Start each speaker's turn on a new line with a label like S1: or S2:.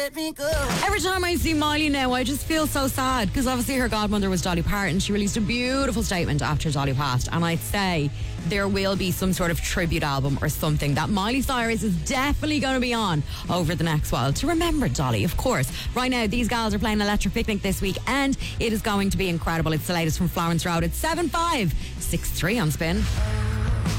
S1: Every time I see Miley now, I just feel so sad because obviously her godmother was Dolly Parton. She released a beautiful statement after Dolly passed, and I'd say there will be some sort of tribute album or something that Miley Cyrus is definitely going to be on over the next while to remember Dolly, of course. Right now, these gals are playing Electric Picnic this week, and it is going to be incredible. It's the latest from Florence Road at 7.5, 6.3 on Spin.